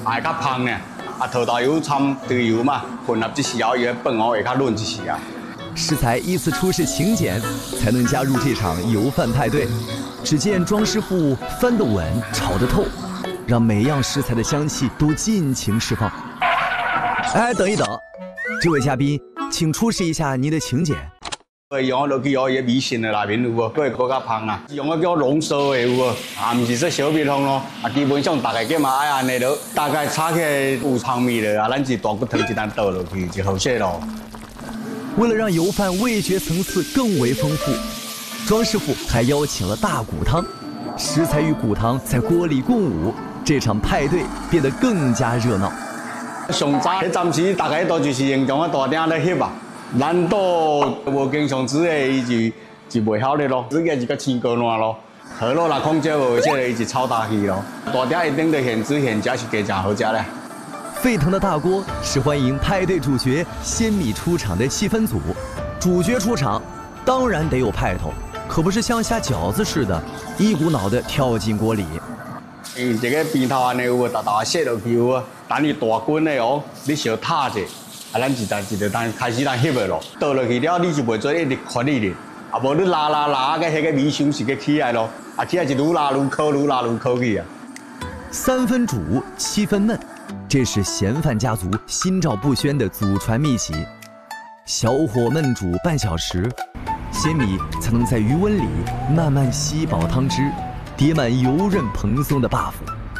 会较芳呢。土豆油掺猪油嘛，混合一时后，伊的饭会较润一时啊。 食材依次出示请柬，才能加入这场油饭派对。只见庄师傅翻得稳，炒得透，让每样食材的香气都尽情释放。哎，等一等，这位嘉宾，请出示一下您的请柬。 用落去伊米线的内面有无？佫会更较芳啊！用叫浓缩的有无？唔是说小米汤咯。基本上大概计嘛爱安尼咯，大概炒起来有汤味了，咱一大骨汤一单倒落去就好食咯。 为了让油饭味觉层次更为丰富，庄师傅还邀请了大骨汤，食材与骨汤在锅里共舞，这场派对变得更加热闹。 上早，暂时大家都就是用种大鼎咧翕啊。咱都无经常煮的，伊就袂晓咧咯。这个是个青高烂咯，好咯，若空椒无这个伊就炒大去咯。大鼎一定得现煮现食是加真好食咧。 沸腾的大锅是欢迎派对主角鲜米出场的气氛组。主角出场，当然得有派头，可不是像下饺子似的，一股脑的跳进锅里。 这个边头安尼有无，大大卸落去有无？等伊大滚的哦，你小塌者。咱一直当开始翕的咯，倒落去了，你就袂做一直看你哩，无你拉，个迄个米香是个起来咯，起来就愈拉愈烤，愈拉愈烤去啊。 3分煮7分焖，这是咸饭家族心照不宣的祖传秘籍。小火焖煮半小时，鲜米才能在余温里慢慢吸饱汤汁，叠满油润蓬松的 buff。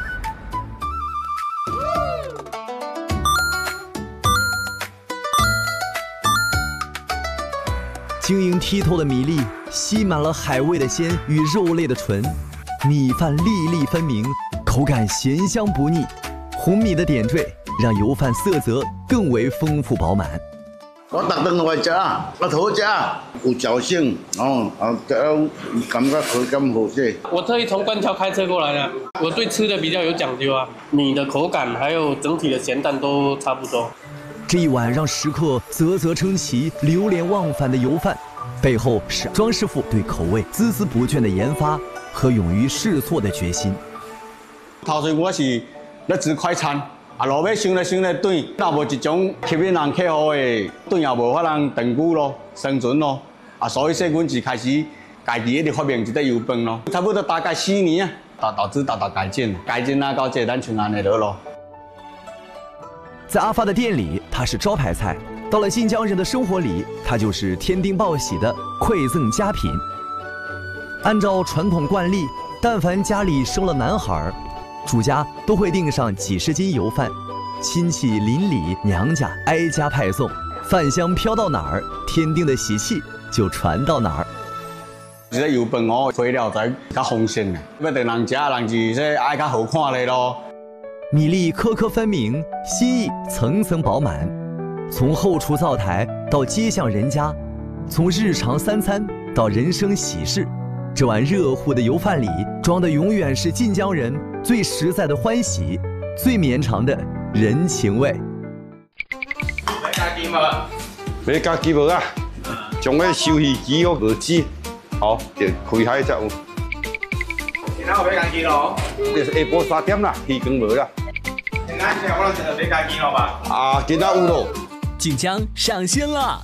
晶莹剔透的米粒吸满了海味的鲜与肉类的纯，米饭粒粒分明，口感咸香不腻。红米的点缀让油饭色泽更为丰富饱满。 我特登来食，我好食，有嚼性，感觉口感好些。 我特意从官桥开车过来的，我对吃的比较有讲究啊，米的口感还有整体的咸淡都差不多。 这一碗让食客啧啧称奇、流连忘返的油饭，背后是庄师傅对口味孜孜不倦的研发和勇于试错的决心。 头先我是咧煮快餐，落尾想咧炖，若无一种吸引人客户的炖，也无法通长久咯、生存咯。所以说，阮就开始家己一直发明一个油饭咯，差不多大概4年啊，导致改进到这咱像安尼咯。 在阿发的店里，它是招牌菜；到了晋江人的生活里，它就是天丁报喜的馈赠佳品。按照传统惯例，但凡家里生了男孩，主家都会订上几十斤油饭，亲戚邻里娘家挨家派送，饭香飘到哪儿，天丁的喜气就传到哪儿。 这个油饭哦，配料才较丰盛的，要等人食，人就说爱较好看咧咯。 米粒颗颗分明，心意层层饱满。从后厨灶台到街巷人家，从日常3餐到人生喜事，这碗热乎的油饭里装的永远是晋江人最实在的欢喜，最绵长的人情味。 要加鸡无？ 要加鸡无啊？将个收鱼机哦耳机，好，就开海才有。 然后要加鸡咯？ 就是下晡3点啦，鱼缸无啦。 现在我们要加鸡咯吧？ 啊，今仔有咯。 晋江上线了。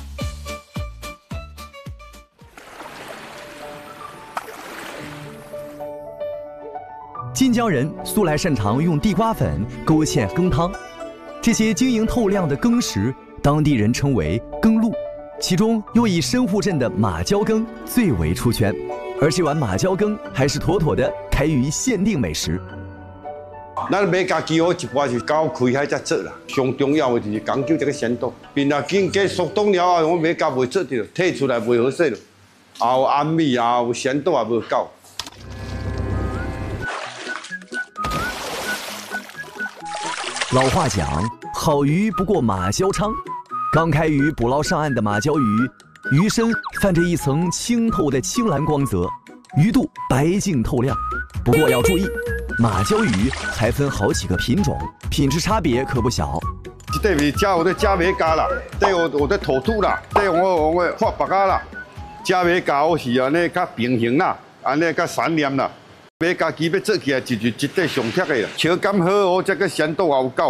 晋江人素来擅长用地瓜粉勾芡羹汤，这些晶莹透亮的羹食，当地人称为羹露，其中又以深户镇的马椒羹最为出圈，而这碗马椒羹还是妥妥的开鱼限定美食。 咱买家己好一般是到开海才做啦，上重要的就是讲究这个鲜度。变啊紧加速冻了后，我买家袂做着，摕出来袂好势咯，也有暗味，也有鲜度也无够。 老话讲，好鱼不过马椒昌。刚开渔捕捞上岸的马椒鱼，鱼身泛着一层清透的青蓝光泽，鱼肚白净透亮。不过要注意，马椒鱼还分好几个品种，品质差别可不小。 这味加有的加美加啦，这有的土土啦，这我发白加啦，加美加是安尼较平衡啦，安尼较闪亮啦。 买家己要做起来，就是一块上铁的啦。手感好哦，这个鲜度也有够。